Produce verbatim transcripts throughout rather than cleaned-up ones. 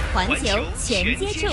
环球全接触。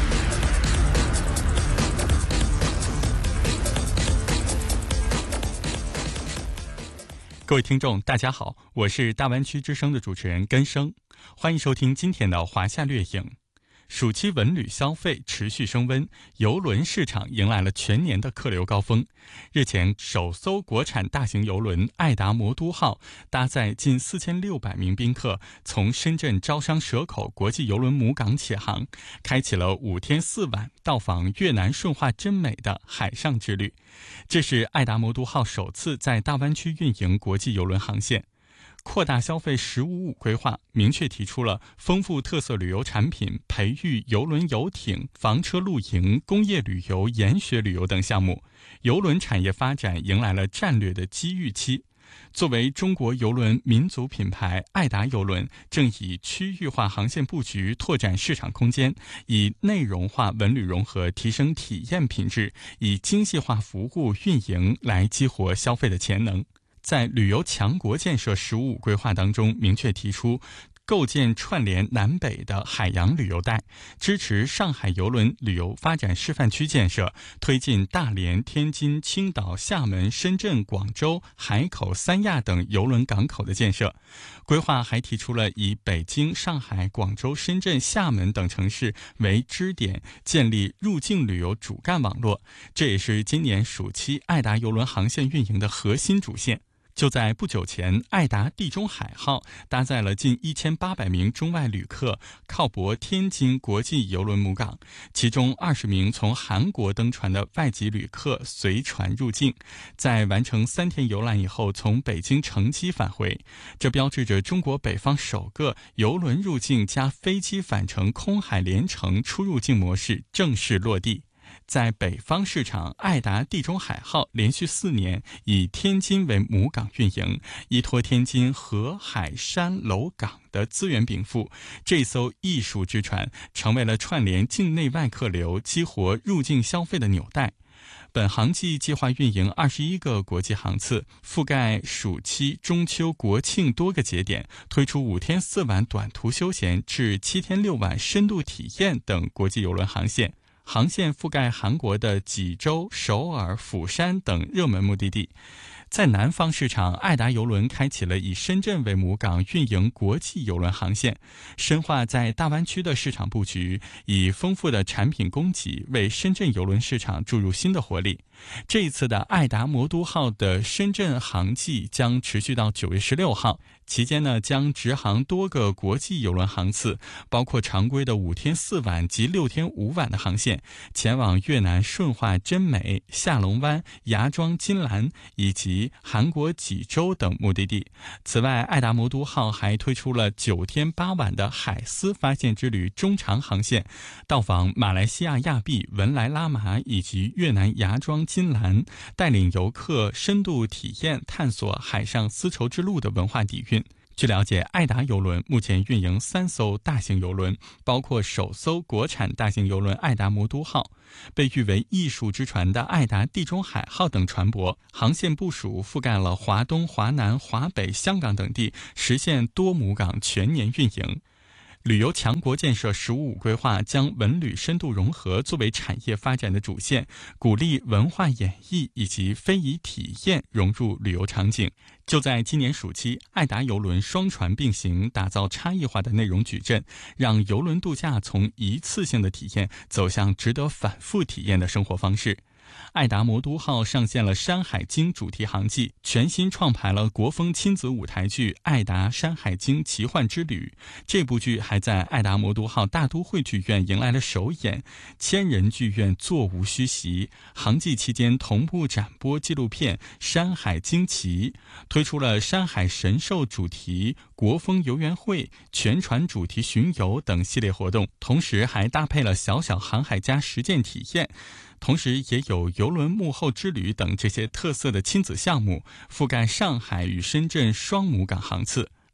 各位听众大家好，我是大湾区之声的主持人根生，欢迎收听今天的华夏掠影。暑期文旅消费持续升温，邮轮市场迎来了全年的客流高峰。日前，首艘国产大型邮轮爱达魔都号搭载近四千六百名宾客，从深圳招商蛇口国际邮轮母港启航，开启了五天四晚到访越南顺化真美的海上之旅。这是爱达魔都号首次在大湾区运营国际邮轮航线。扩大消费“十五五”规划明确提出了丰富特色旅游产品、培育邮轮游艇、房车露营、工业旅游、研学旅游等项目，邮轮产业发展迎来了战略的机遇期。作为中国邮轮民族品牌，爱达邮轮正以区域化航线布局拓展市场空间，以内容化文旅融合提升体验品质，以精细化服务运营来激活消费的潜能。在旅游强国建设“十五五”规划当中，明确提出构建串联南北的海洋旅游带，支持上海邮轮旅游发展示范区建设，推进大连、天津、青岛、厦门、深圳、广州、海口、三亚等邮轮港口的建设。规划还提出了以北京、上海、广州、深圳、厦门等城市为支点，建立入境旅游主干网络，这也是今年暑期爱达邮轮航线运营的核心主线。就在不久前，爱达地中海号搭载了近一千八百名中外旅客，靠泊天津国际邮轮母港，其中二十名从韩国登船的外籍旅客随船入境，在完成三天游览以后，从北京乘机返回。这标志着中国北方首个邮轮入境加飞机返程空海联程出入境模式正式落地。在北方市场，爱达地中海号连续四年以天津为母港运营，依托天津河海山楼港的资源禀赋，这艘艺术之船成为了串联境内外客流、激活入境消费的纽带。本航季计划运营二十一个国际航次，覆盖暑期、中秋、国庆多个节点，推出五天四晚短途休闲至七天六晚深度体验等国际邮轮航线。航线覆盖韩国的济州、首尔、釜山等热门目的地。在南方市场，爱达邮轮开启了以深圳为母港运营国际邮轮航线，深化在大湾区的市场布局，以丰富的产品供给为深圳邮轮市场注入新的活力。这一次的爱达魔都号的深圳航季将持续到九月十六号，期间呢将直航多个国际邮轮航次，包括常规的五天四晚及六天五晚的航线，前往越南顺化真美、下龙湾、芽庄金兰以及韩国济州等目的地。此外，爱达魔都号还推出了九天八晚的海丝发现之旅中长航线，到访马来西亚亚庇、文莱拉玛以及越南芽庄金兰，带领游客深度体验探索海上丝绸之路的文化底蕴。据了解，爱达邮轮目前运营三艘大型邮轮，包括首艘国产大型邮轮爱达魔都号，被誉为艺术之船的爱达地中海号等船舶，航线部署覆盖了华东、华南、华北、香港等地，实现多母港全年运营。旅游强国建设“十五五”规划将文旅深度融合作为产业发展的主线，鼓励文化演绎以及非遗体验融入旅游场景。就在今年暑期，爱达邮轮双船并行，打造差异化的内容矩阵，让邮轮度假从一次性的体验走向值得反复体验的生活方式。爱达魔都号上线了《山海经》主题航季，全新创排了国风亲子舞台剧《爱达山海经奇幻之旅》。这部剧还在爱达魔都号大都会剧院迎来了首演，千人剧院座无虚席。航季期间同步展播纪录片《山海经奇》，推出了山海神兽主题国风游园会、全船主题巡游等系列活动，同时还搭配了小小航海家实践体验。同时也有邮轮幕后之旅等这些特色的亲子项目，覆盖上海与深圳双母港航次。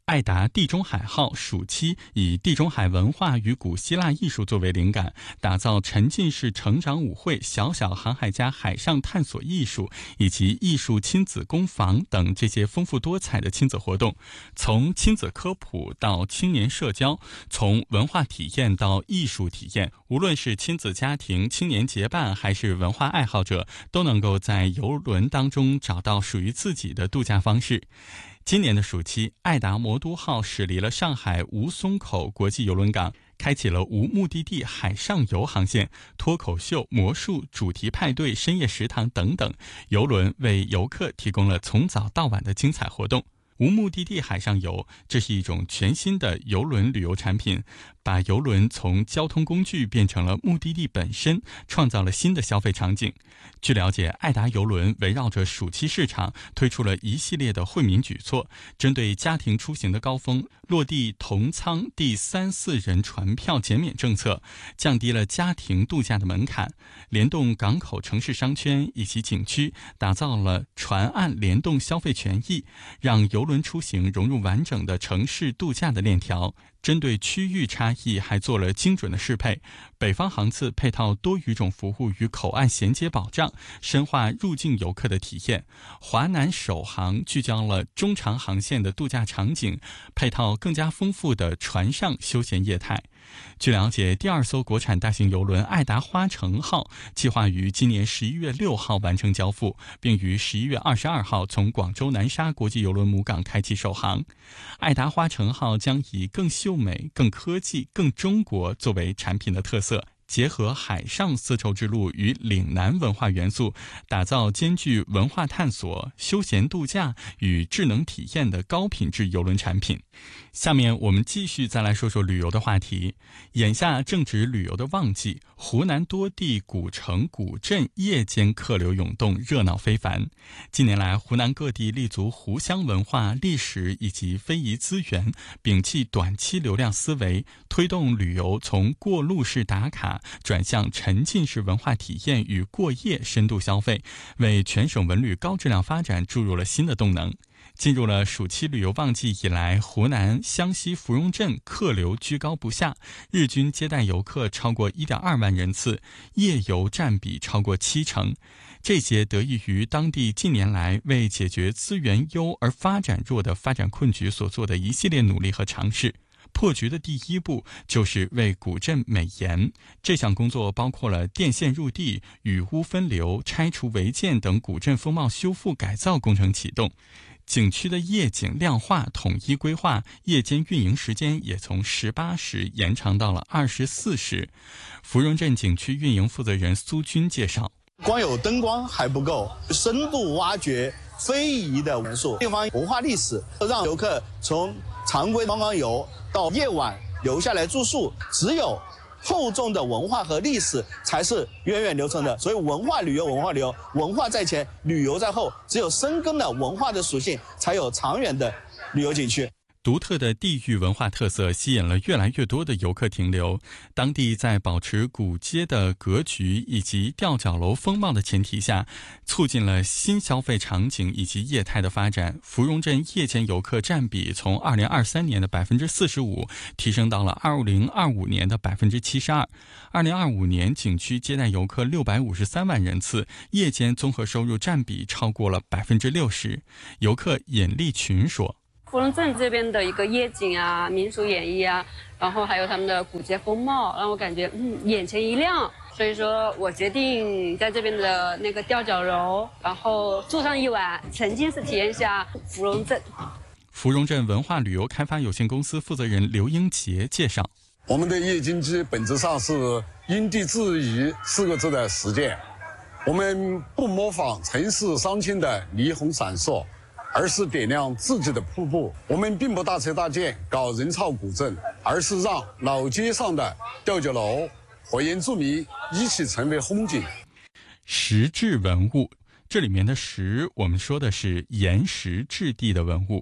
爱达地中海号暑期以地中海文化与古希腊艺术作为灵感，打造沉浸式成长舞会、小小航海家海上探索艺术以及艺术亲子工坊等这些丰富多彩的亲子活动。从亲子科普到青年社交，从文化体验到艺术体验，无论是亲子家庭、青年结伴还是文化爱好者，都能够在邮轮当中找到属于自己的度假方式。今年的暑期，爱达魔都号驶离了上海吴淞口国际邮轮港，开启了无目的地海上游航线，脱口秀、魔术、主题派对、深夜食堂等等，邮轮为游客提供了从早到晚的精彩活动。无目的地海上游，这是一种全新的邮轮旅游产品，把邮轮从交通工具变成了目的地本身，创造了新的消费场景。据了解，爱达邮轮围绕着暑期市场推出了一系列的惠民举措，针对家庭出行的高峰，落地同舱第三四人船票减免政策，降低了家庭度假的门槛，联动港口城市商圈以及景区，打造了船岸联动消费权益，让邮轮出行融入完整的城市度假的链条。针对区域差异还做了精准的适配，北方航次配套多语种服务与口岸衔接保障，深化入境游客的体验。华南首航聚焦了中长航线的度假场景，配套更加丰富的船上休闲业态。据了解，第二艘国产大型邮轮爱达花城号计划于今年十一月六号完成交付，并于十一月二十二号从广州南沙国际邮轮母港开启首航。爱达花城号将以更秀美、更科技、更中国作为产品的特色，结合海上丝绸之路与岭南文化元素，打造兼具文化探索、休闲度假与智能体验的高品质邮轮产品。下面我们继续再来说说旅游的话题。眼下正值旅游的旺季，湖南多地古城古镇夜间客流涌动，热闹非凡。近年来，湖南各地立足湖湘文化、历史以及非遗资源，摒弃短期流量思维，推动旅游从过路式打卡转向沉浸式文化体验与过夜深度消费，为全省文旅高质量发展注入了新的动能。进入了暑期旅游旺季以来，湖南湘西芙蓉镇客流居高不下，日均接待游客超过 一点二万人次，夜游占比超过七成。这些得益于当地近年来为解决资源优而发展弱的发展困局所做的一系列努力和尝试。破局的第一步就是为古镇美颜，这项工作包括了电线入地、雨污分流、拆除违建等古镇风貌修复改造工程启动。景区的夜景亮化统一规划，夜间运营时间也从十八时延长到了二十四时。芙蓉镇景区运营负责人苏军介绍， 光有灯光还不够，深度挖掘非遗的元素，地方文化历史，让游客从常规观光游到夜晚留下来住宿，只有厚重的文化和历史才是源远流长的。所以文化旅游，文化旅游，文化在前，旅游在后，只有深耕了文化的属性，才有长远的旅游景区。 独特的地域文化特色吸引了越来越多的游客停留。当地在保持古街的格局以及吊脚楼风貌的前提下，促进了新消费场景以及业态的发展。芙蓉镇夜间游客占比从二零二三年的百分之四十五提升到了二零二五年的百分之七十二。二零二五年景区接待游客六百五十三万人次，夜间综合收入占比超过了百分之六十。游客尹立群说。 芙蓉镇这边的一个夜景啊、民俗演绎啊，然后还有他们的古街风貌，让我感觉嗯眼前一亮。所以说我决定在这边的那个吊脚楼，然后住上一晚，沉浸式体验一下芙蓉镇。 芙蓉镇文化旅游开发有限公司负责人刘英杰介绍， 我们的夜经济本质上是因地制宜四个字的实践，我们不模仿城市商圈的霓虹闪烁，而是点亮自己的瀑布。我们并不大拆大建搞人潮古镇，而是让老街上的吊脚楼和原住民一起成为风景。 石质文物，这里面的石我们说的是岩石质地的文物。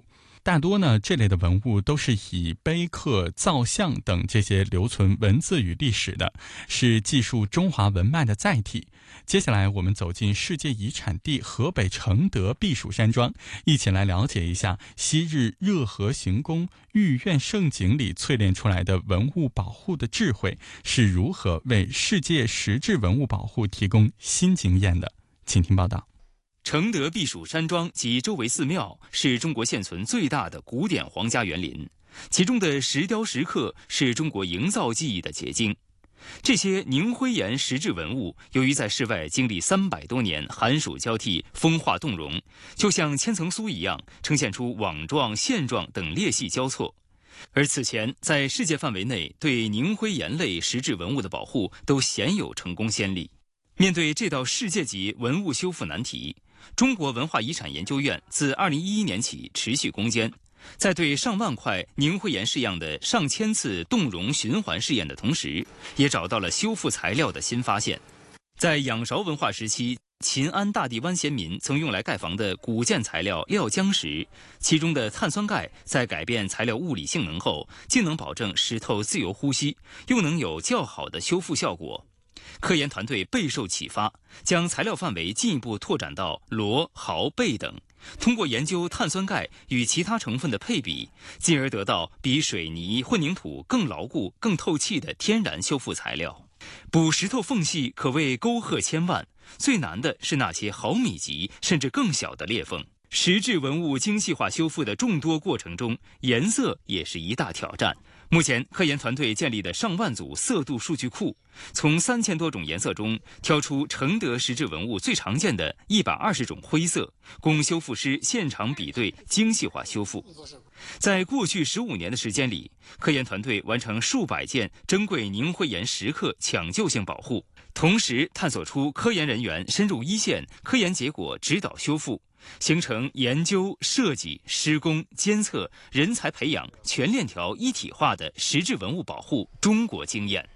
大多呢这类的文物都是以碑刻、造像等这些留存文字与历史的，是记述中华文脉的载体。接下来我们走进世界遗产地河北承德避暑山庄，一起来了解一下昔日热河行宫、御苑盛景里淬炼出来的文物保护的智慧是如何为世界实质文物保护提供新经验的。请听报道。 承德避暑山庄及周围寺庙是中国现存最大的古典皇家园林，其中的石雕石刻是中国营造技艺的结晶。这些凝灰岩石质文物，由于在室外经历三百多年寒暑交替、风化冻融，就像千层酥一样，呈现出网状、线状等裂隙交错。而此前在世界范围内对凝灰岩类石质文物的保护都鲜有成功先例。面对这道世界级文物修复难题，中国文化遗产研究院自二零一一年起持续攻坚，在对上万块凝灰岩式样的上千次冻融循环试验的同时，也找到了修复材料的新发现。在仰韶文化时期，秦安大地湾先民曾用来盖房的古建材料料浆石，其中的碳酸钙在改变材料物理性能后，既能保证石头自由呼吸，又能有较好的修复效果。科研团队备受启发，将材料范围进一步拓展到骡、毫、贝等，通过研究碳酸钙与其他成分的配比，进而得到比水泥、混凝土更牢固、更透气的天然修复材料。补石头缝隙可谓沟壑千万，最难的是那些毫米级甚至更小的裂缝。石质文物精细化修复的众多过程中，颜色也是一大挑战。目前科研团队建立的上万组色度数据库，从三千多种颜色中挑出承德石质文物最常见的一百二十种灰色，供修复师现场比对精细化修复。在过去十五年的时间里，科研团队完成数百件珍贵凝灰岩石刻抢救性保护，同时探索出科研人员深入一线，科研结果指导修复，形成研究、设计、施工、监测、人才培养全链条一体化的石质文物保护中国经验。